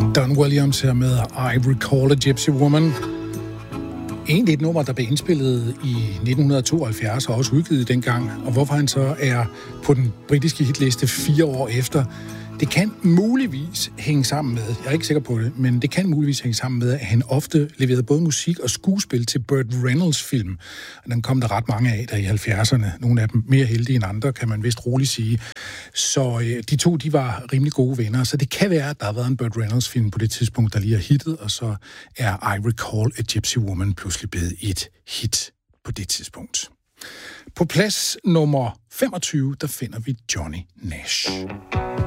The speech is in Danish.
Don Williams her med I Recall a Gypsy Woman. Egentlig et nummer, der blev indspillet i 1972 og også udgivet dengang. Og hvorfor han så er på den britiske hitliste 4 år efter, det kan muligvis hænge sammen med, jeg er ikke sikker på det, men det kan muligvis hænge sammen med, at han ofte leverede både musik og skuespil til Burt Reynolds film. Og den kom der ret mange af der i 70'erne. Nogle af dem mere heldige end andre, kan man vist roligt sige. Så de to, de var rimelig gode venner. Så det kan være, at der har været en Burt Reynolds film på det tidspunkt, der lige er hittet, og så er I Recall a Gypsy Woman pludselig blevet et hit på det tidspunkt. På plads nummer 25, der finder vi Johnny Nash.